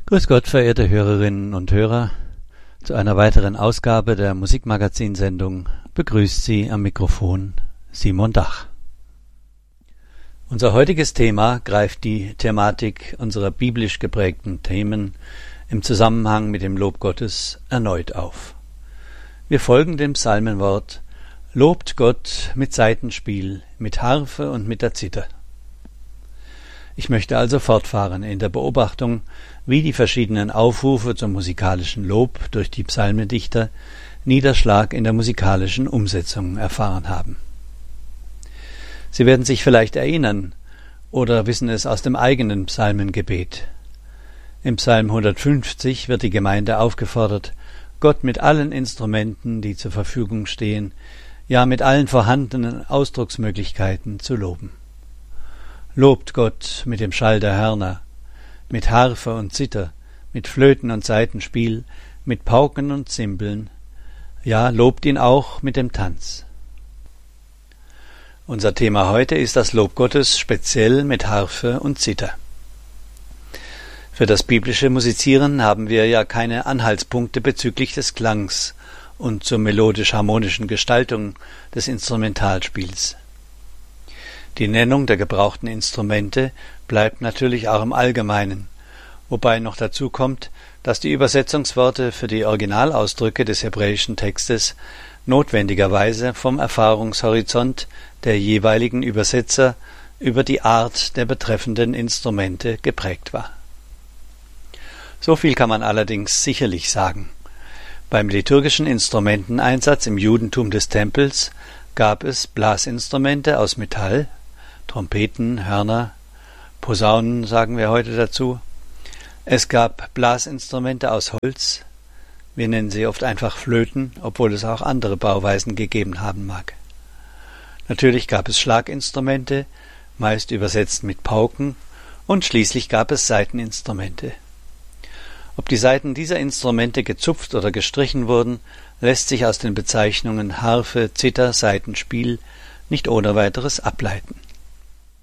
Grüß Gott, verehrte Hörerinnen und Hörer. Zu einer weiteren Ausgabe der Musikmagazin-Sendung begrüßt Sie am Mikrofon Simon Dach. Unser heutiges Thema greift die Thematik unserer biblisch geprägten Themen im Zusammenhang mit dem Lob Gottes erneut auf. Wir folgen dem Psalmenwort: Lobt Gott mit Saitenspiel, mit Harfe und mit der Zither. Ich möchte also fortfahren in der Beobachtung, wie die verschiedenen Aufrufe zum musikalischen Lob durch die Psalmendichter Niederschlag in der musikalischen Umsetzung erfahren haben. Sie werden sich vielleicht erinnern oder wissen es aus dem eigenen Psalmengebet. Im Psalm 150 wird die Gemeinde aufgefordert, Gott mit allen Instrumenten, die zur Verfügung stehen, ja mit allen vorhandenen Ausdrucksmöglichkeiten zu loben. Lobt Gott mit dem Schall der Hörner, mit Harfe und Zither, mit Flöten und Saitenspiel, mit Pauken und Zimbeln, ja, lobt ihn auch mit dem Tanz. Unser Thema heute ist das Lob Gottes speziell mit Harfe und Zither. Für das biblische Musizieren haben wir ja keine Anhaltspunkte bezüglich des Klangs und zur melodisch-harmonischen Gestaltung des Instrumentalspiels. Die Nennung der gebrauchten Instrumente bleibt natürlich auch im Allgemeinen, wobei noch dazu kommt, dass die Übersetzungsworte für die Originalausdrücke des hebräischen Textes notwendigerweise vom Erfahrungshorizont der jeweiligen Übersetzer über die Art der betreffenden Instrumente geprägt war. So viel kann man allerdings sicherlich sagen. Beim liturgischen Instrumenteneinsatz im Judentum des Tempels gab es Blasinstrumente aus Metall, Trompeten, Hörner, Posaunen sagen wir heute dazu. Es gab Blasinstrumente aus Holz, wir nennen sie oft einfach Flöten, obwohl es auch andere Bauweisen gegeben haben mag. Natürlich gab es Schlaginstrumente, meist übersetzt mit Pauken, und schließlich gab es Saiteninstrumente. Ob die Saiten dieser Instrumente gezupft oder gestrichen wurden, lässt sich aus den Bezeichnungen Harfe, Zither, Saitenspiel nicht ohne weiteres ableiten.